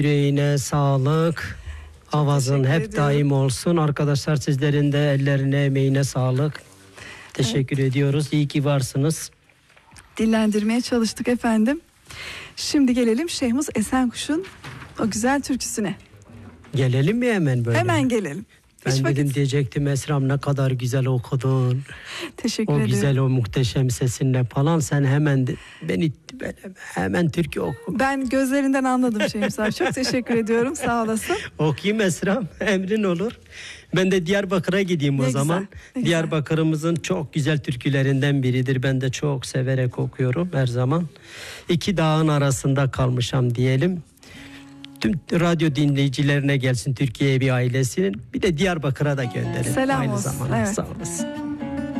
Yüreğine sağlık. Avazın hep daim olsun. Arkadaşlar sizlerin de ellerine, emeğine sağlık. Teşekkür ediyoruz. İyi ki varsınız. Dillendirmeye çalıştık efendim. Şimdi gelelim Şehmuz Esenkuş'un o güzel türküsüne. Gelelim mi hemen böyle? Hemen gelelim. Ben dedim diyecektim Esra'm ne kadar güzel okudun. Teşekkür o ederim. Güzel o muhteşem sesinle falan sen hemen beni hemen türkü oku. Ben gözlerinden anladım Şehmuz abi. Çok teşekkür ediyorum. Sağ olasın. Okuyayım Esra'm, emrin olur. Ben de Diyarbakır'a gideyim o zaman. Diyarbakır'ımızın çok güzel türkülerinden biridir. Ben de çok severek okuyorum her zaman. İki dağın arasında kalmışam diyelim. Tüm radyo dinleyicilerine gelsin, Türkiye'ye bir ailesinin. Bir de Diyarbakır'a da gönderin. Selam aynı olsun. zamanda. Evet. Sağ olasın.